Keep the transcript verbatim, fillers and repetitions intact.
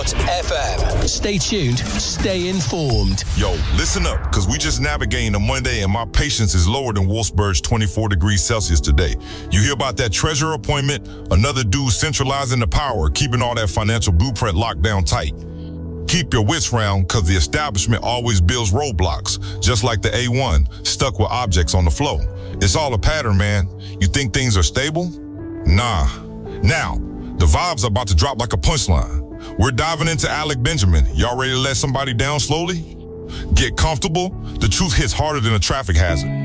dot f m. Stay tuned, stay informed. Yo, listen up, because we just navigating a Monday and my patience is lower than Wolfsburg's twenty-four degrees Celsius today. You hear about that treasurer appointment? Another dude centralizing the power, keeping all that financial blueprint locked down tight. Keep your wits round, because the establishment always builds roadblocks, just like the A one, stuck with objects on the flow. It's all a pattern, man. You think things are stable? Nah. Now, the vibes are about to drop like a punchline. We're diving into Alec Benjamin. Y'all ready to let somebody down slowly? Get comfortable. The truth hits harder than a traffic hazard.